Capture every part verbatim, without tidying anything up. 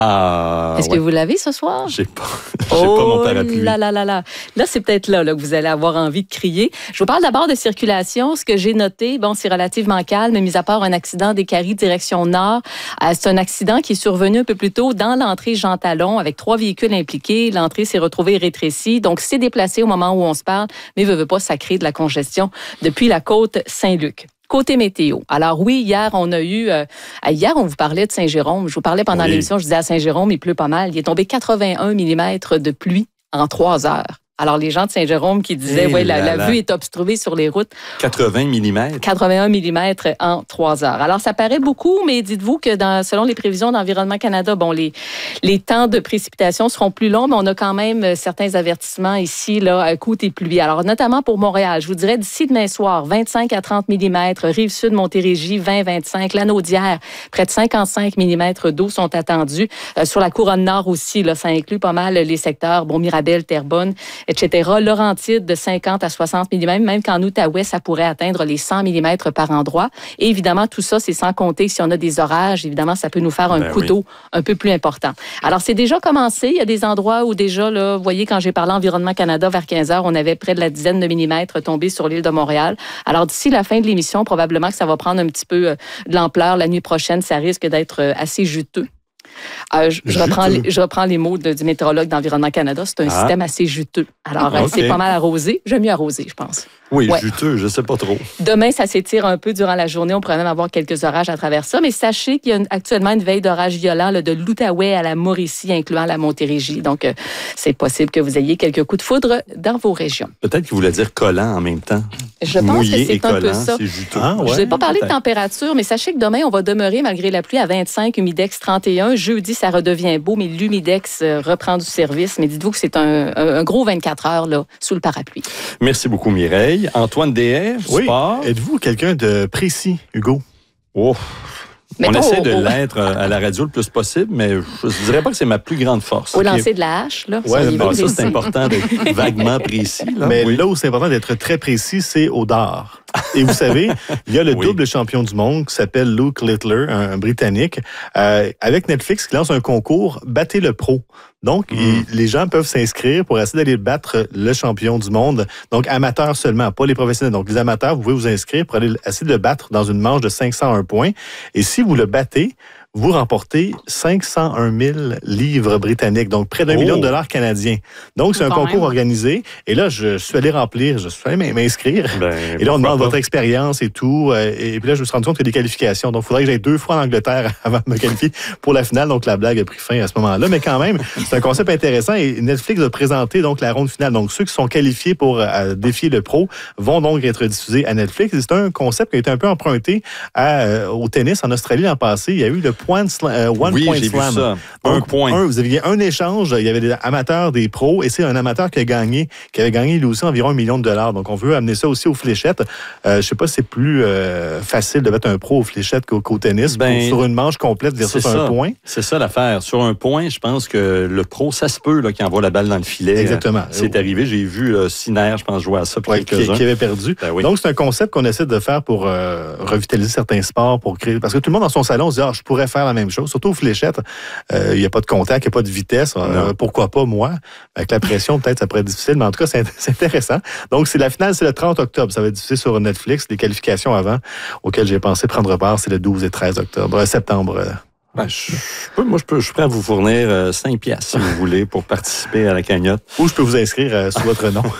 Ah, Est-ce ouais. que vous l'avez ce soir? J'ai pas, j'ai oh pas mon parapluie. Là, là, là, là. Là, c'est peut-être là, là que vous allez avoir envie de crier. Je vous parle d'abord de circulation. Ce que j'ai noté, bon, c'est relativement calme, mis à part un accident des Caries direction nord. Euh, c'est un accident qui est survenu un peu plus tôt dans l'entrée Jean Talon avec trois véhicules impliqués. L'entrée s'est retrouvée rétrécie. Donc, c'est déplacé au moment où on se parle, mais veut, veut pas, ça crée de la congestion depuis la côte Saint-Luc. Côté météo. Alors oui, hier, on a eu... Euh, hier, on vous parlait de Saint-Jérôme. Je vous parlais pendant oui. l'émission, je disais à Saint-Jérôme, il pleut pas mal. Il est tombé quatre-vingt-un millimètres de pluie en trois heures. Alors, les gens de Saint-Jérôme qui disaient, Eh ouais, la, là la là. vue est obstruée sur les routes. quatre-vingts millimètres. quatre-vingt-un millimètres en trois heures. Alors, ça paraît beaucoup, mais dites-vous que dans, selon les prévisions d'Environnement Canada, bon, les, les temps de précipitation seront plus longs, mais on a quand même certains avertissements ici, là, côté pluie. Alors, notamment pour Montréal, je vous dirais d'ici demain soir, vingt-cinq à trente millimètres, Rive-Sud, Montérégie, vingt à vingt-cinq, Lanaudière, près de cinquante-cinq millimètres d'eau sont attendus. Euh, sur la couronne nord aussi, là, ça inclut pas mal les secteurs, bon, Mirabel, Terrebonne, et cetera. Laurentides de cinquante à soixante millimètres, même qu'en Outaouais, ça pourrait atteindre les cent millimètres par endroit. Et évidemment, tout ça, c'est sans compter si on a des orages. Évidemment, ça peut nous faire un ben coup d'eau oui. un peu plus important. Alors, c'est déjà commencé. Il y a des endroits où déjà, là, vous voyez, quand j'ai parlé Environnement Canada vers quinze heures, on avait près de la dizaine de millimètres tombés sur l'île de Montréal. Alors, d'ici la fin de l'émission, probablement que ça va prendre un petit peu euh, de l'ampleur. La nuit prochaine, ça risque d'être euh, assez juteux. Euh, je, je, reprends les, je reprends les mots de, du météorologue d'Environnement Canada. C'est un ah. système assez juteux. Alors, okay. c'est pas mal arrosé. J'aime mieux arroser, je pense. Oui, ouais. juteux, je sais pas trop. Demain, ça s'étire un peu durant la journée. On pourrait même avoir quelques orages à travers ça. Mais sachez qu'il y a une, actuellement une veille d'orage violent là, de l'Outaouais à la Mauricie, incluant la Montérégie. Donc, euh, c'est possible que vous ayez quelques coups de foudre dans vos régions. Peut-être qu'il voulait dire collant en même temps. Je pense Mouillé que c'est un collant, peu ça. C'est juteux. Ah, ouais, je ne vais pas parler de température, mais sachez que demain, on va demeurer, malgré la pluie, à vingt-cinq, humidex trente et un. Jeudi, ça redevient beau, mais l'humidex reprend du service. Mais dites-vous que c'est un, un gros vingt-quatre heures là, sous le parapluie. Merci beaucoup, Mireille. Antoine Deshaies, oui. sport. Êtes-vous quelqu'un de précis, Hugo? Oh. Mais on pas essaie au, de au... l'être à la radio le plus possible, mais je ne dirais pas que c'est ma plus grande force. Au lancer de la hache, là. Ouais, bon, ça, c'est important d'être vaguement précis. Là. Mais oui. là où c'est important d'être très précis, c'est au dard. Et vous savez, il y a le oui. double champion du monde qui s'appelle Luke Littler, un Britannique, euh, avec Netflix qui lance un concours « Battez le pro ». Donc, mm. il, les gens peuvent s'inscrire pour essayer d'aller battre le champion du monde. Donc, amateurs seulement, pas les professionnels. Donc, les amateurs, vous pouvez vous inscrire pour aller essayer de le battre dans une manche de cinq cent un points. Et si vous le battez, vous remportez cinq cent un mille livres britanniques, donc près d'un oh. million de dollars canadiens. Donc, c'est un Quand concours même. organisé. Et là, je suis allé remplir, je suis allé m'inscrire. Ben, et là, on demande pas. votre expérience et tout. Et puis là, je me suis rendu compte qu'il y a des qualifications. Donc, il faudrait que j'aille deux fois en Angleterre avant de me qualifier pour la finale. Donc, la blague a pris fin à ce moment-là. Mais quand même, c'est un concept intéressant. Et Netflix a présenté donc la ronde finale. Donc, ceux qui sont qualifiés pour euh, défier le pro vont donc être diffusés à Netflix. Et c'est un concept qui a été un peu emprunté à, euh, au tennis en Australie l'an passé. Il y a eu le Point slam, euh, one oui, point j'ai slam. Vu ça. Un Donc, point. Un, vous aviez un échange, il y avait des amateurs, des pros, et c'est un amateur qui a gagné, qui avait gagné lui aussi environ un million de dollars. Donc, on veut amener ça aussi aux fléchettes. Euh, je ne sais pas si c'est plus euh, facile de mettre un pro aux fléchettes qu'au, qu'au tennis, ben, sur une manche complète versus un point. C'est ça l'affaire. Sur un point, je pense que le pro, ça se peut là, qu'il envoie la balle dans le filet. Exactement. C'est arrivé. J'ai vu euh, Sinner, je pense, jouer à ça pour ouais, quelques-uns. Qui, qui avait perdu. Ben, oui. Donc, c'est un concept qu'on essaie de faire pour euh, revitaliser certains sports, pour créer. Parce que tout le monde dans son salon se dit, ah, je pourrais faire la même chose. Surtout aux fléchettes, il euh, n'y a pas de contact, il n'y a pas de vitesse. Euh, pourquoi pas moi? Avec la pression, peut-être, ça pourrait être difficile, mais en tout cas, c'est, c'est intéressant. Donc, c'est la finale, c'est le trente octobre. Ça va être diffusé sur Netflix. Les qualifications avant, auxquelles j'ai pensé prendre part, c'est le douze et treize octobre, euh, septembre. Euh, Ben, je, je peux, moi, je, peux, je suis prêt à vous fournir euh, cinq piastres, si vous voulez, pour participer à la cagnotte. Ou je peux vous inscrire euh, sous votre nom.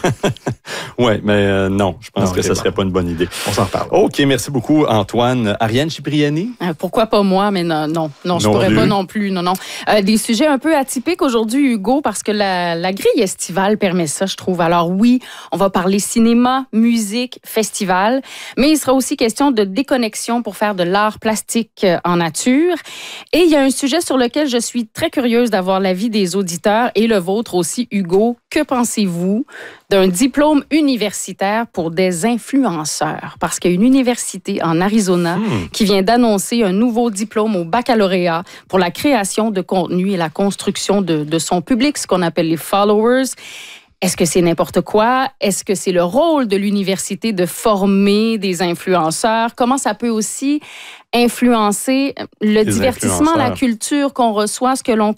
Oui, mais euh, non, je pense non, que ça ne bon. serait pas une bonne idée. On s'en reparle. OK, merci beaucoup, Antoine. Ariane Cipriani? Euh, pourquoi pas moi, mais non, non, non je ne pourrais plus. pas non plus. Non, non. Euh, des sujets un peu atypiques aujourd'hui, Hugo, parce que la, la grille estivale permet ça, je trouve. Alors oui, on va parler cinéma, musique, festival, mais il sera aussi question de déconnexion pour faire de l'art plastique en nature. Et il y a un sujet sur lequel je suis très curieuse d'avoir l'avis des auditeurs et le vôtre aussi, Hugo. Que pensez-vous d'un diplôme universitaire pour des influenceurs? Parce qu'il y a une université en Arizona mmh. qui vient d'annoncer un nouveau diplôme au baccalauréat pour la création de contenu et la construction de, de son public, ce qu'on appelle les followers. Est-ce que c'est n'importe quoi? Est-ce que c'est le rôle de l'université de former des influenceurs? Comment ça peut aussi influencer le les divertissement, la culture qu'on reçoit, ce que l'on